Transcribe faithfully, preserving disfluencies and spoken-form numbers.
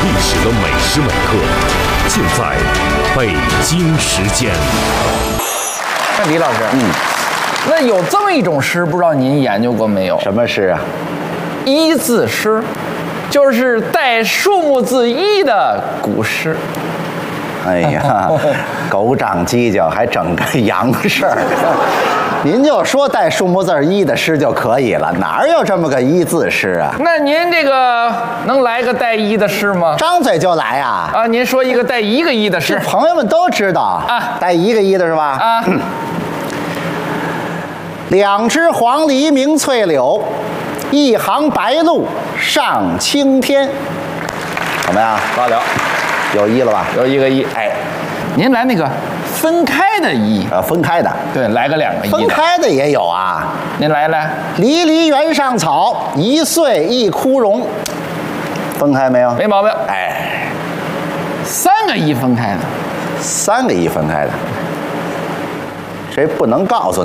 历史的每时每刻，尽在北京时间。 那李老师，嗯，那有这么一种诗，不知道您研究过没有？ 什么诗啊？ 一字诗，就是带数目字一的古诗。 哎呀，狗长犄角还整个洋事儿，您就说带数目字一的诗就可以了，哪有这么个一字诗啊？ 那您这个能来个带一的诗吗？ 张嘴就来啊！ 啊，您说一个带一个一的诗， 朋友们都知道啊， 带一个一的是吧？ 啊，嗯、 两枝黄鹂鸣翠柳，一行白鹭上青天。怎么样？ 高了， 有一了吧？ 有一个一。哎，您来那个分开的一， 呃，分开的。 对，来个两个一的。 分开的也有啊。 您来来， 离离原上草，一岁一枯荣。分开没有？ 没毛病。 哎， 三个一分开的， 三个一分开的，谁不能告诉